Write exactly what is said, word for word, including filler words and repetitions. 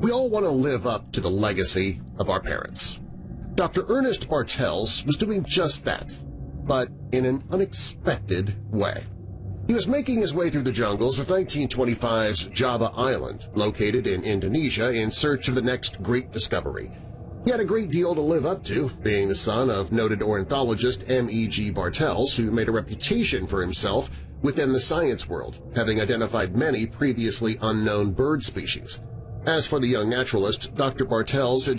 We all want to live up to the legacy of our parents. Doctor Ernest Bartels was doing just that, but in an unexpected way. He was making his way through the jungles of nineteen twenty-five's Java Island, located in Indonesia, in search of the next great discovery. He had a great deal to live up to, being the son of noted ornithologist M E G Bartels, who made a reputation for himself within the science world, having identified many previously unknown bird species. As for the young naturalist, Doctor Bartels had